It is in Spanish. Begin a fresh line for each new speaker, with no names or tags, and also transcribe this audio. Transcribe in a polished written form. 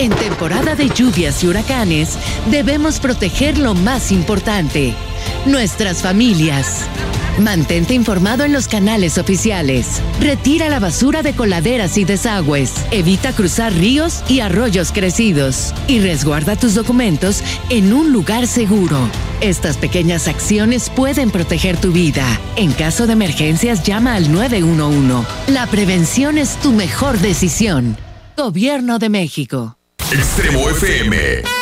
En temporada de lluvias y huracanes, debemos proteger lo más importante, nuestras familias. Mantente informado en los canales oficiales. Retira la basura de coladeras y desagües. Evita cruzar ríos y arroyos crecidos. Y resguarda tus documentos en un lugar seguro. Estas pequeñas acciones pueden proteger tu vida. En caso de emergencias, llama al 911. La prevención es tu mejor decisión. Gobierno de México.
Extremo FM.